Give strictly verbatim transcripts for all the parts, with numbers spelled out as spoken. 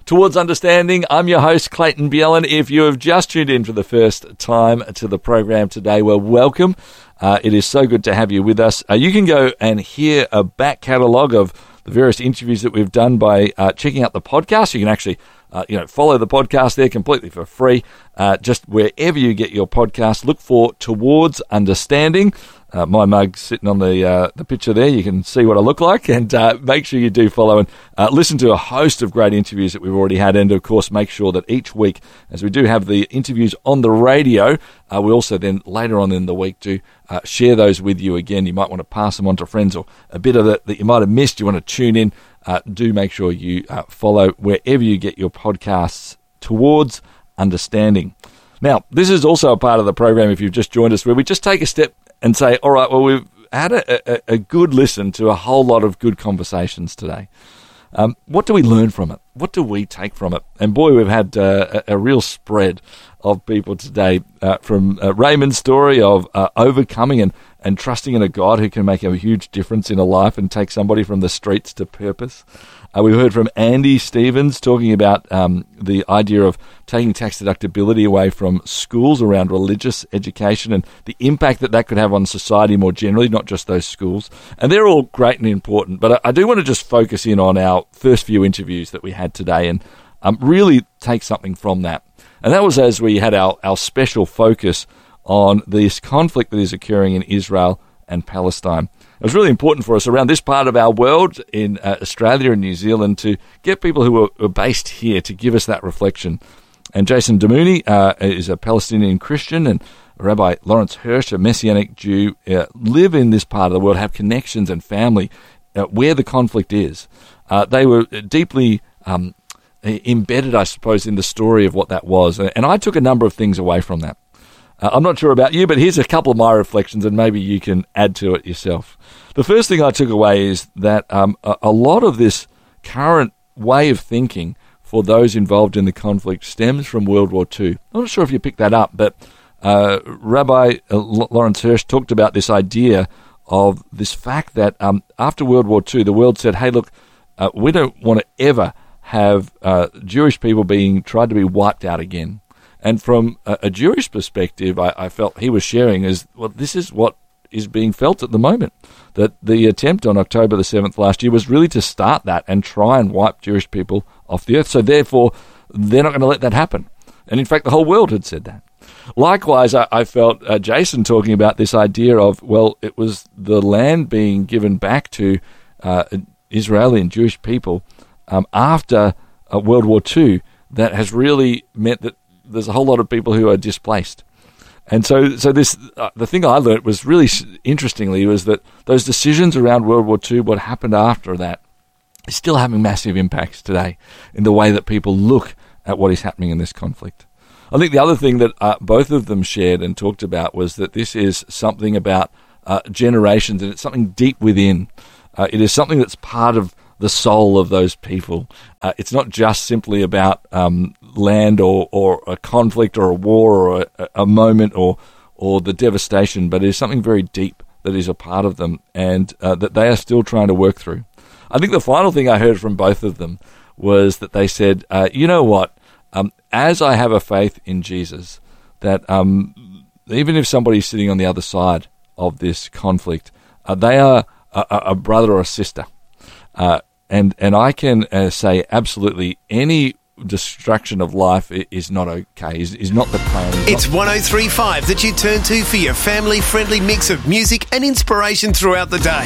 Towards Understanding. I'm your host, Clayton Bjellan. If you have just tuned in for the first time to the program today, well, welcome. Uh, it is so good to have you with us. Uh, you can go and hear a back catalogue of the various interviews that we've done by uh, checking out the podcast. You can actually uh, you know, follow the podcast there completely for free. Uh, just wherever you get your podcast, look for Towards Understanding. Uh, my mug's sitting on the uh, the picture there. You can see what I look like, and uh, make sure you do follow and uh, listen to a host of great interviews that we've already had, and of course make sure that each week, as we do have the interviews on the radio, uh, we also then later on in the week do uh, share those with you again. You might want to pass them on to friends, or a bit of it that you might have missed, you want to tune in. Uh, do make sure you uh, follow wherever you get your podcasts, Towards Understanding. Now, this is also a part of the program, if you've just joined us, where we just take a step and say, all right, well, we've had a, a, a good listen to a whole lot of good conversations today. Um, what do we learn from it? What do we take from it? And boy, we've had uh, a, a real spread of people today, uh, from uh, Raymond's story of uh, overcoming and, and trusting in a God who can make a huge difference in a life and take somebody from the streets to purpose. Uh, we heard from Andy Stevens talking about um, the idea of taking tax deductibility away from schools around religious education and the impact that that could have on society more generally, not just those schools. And they're all great and important, but I, I do want to just focus in on our first few interviews that we had today and um, really take something from that. And that was as we had our, our special focus on this conflict that is occurring in Israel and Palestine. It was really important for us around this part of our world in uh, Australia and New Zealand to get people who are, are based here to give us that reflection. And Jason Damouni uh, is a Palestinian Christian, and Rabbi Lawrence Hirsch, a Messianic Jew, uh, live in this part of the world, have connections and family uh, where the conflict is. Uh, they were deeply um, embedded, I suppose, in the story of what that was. And I took a number of things away from that. Uh, I'm not sure about you, but here's a couple of my reflections, and maybe you can add to it yourself. The first thing I took away is that um, a, a lot of this current way of thinking for those involved in the conflict stems from World War Two. I'm not sure if you picked that up, but uh, Rabbi Lawrence Hirsch talked about this idea of this fact that um, after World War Two, the world said, hey, look, uh, we don't want to ever have uh, Jewish people being tried to be wiped out again. And from a, a Jewish perspective, I, I felt he was sharing is, well, this is what is being felt at the moment. That the attempt on October the seventh last year was really to start that and try and wipe Jewish people off the earth. So therefore, they're not going to let that happen. And in fact, the whole world had said that. Likewise, I, I felt uh, Jason talking about this idea of, well, it was the land being given back to uh, Israeli and Jewish people um, after uh, World War Two that has really meant that there's a whole lot of people who are displaced. And so so this uh, the thing I learned was really interestingly was that those decisions around World War Two, what happened after that, is still having massive impacts today in the way that people look at what is happening in this conflict. I think the other thing that uh, both of them shared and talked about was that this is something about uh, generations, and it's something deep within. Uh, it is something that's part of the soul of those people. Uh, it's not just simply about um, land or, or a conflict or a war or a, a moment or or the devastation, but it is something very deep that is a part of them and uh, that they are still trying to work through. I think the final thing I heard from both of them was that they said, uh, you know what, um, as I have a faith in Jesus, that um, even if somebody's sitting on the other side of this conflict, uh, they are a, a brother or a sister. Uh, and and I can uh, say absolutely any destruction of life is not okay, is, is not the plan. It's one oh three point five that you turn to for your family-friendly mix of music and inspiration throughout the day.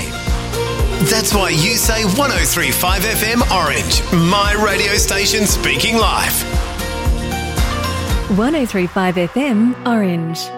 That's why you say one oh three point five F M Orange, my radio station speaking live. one oh three point five F M Orange.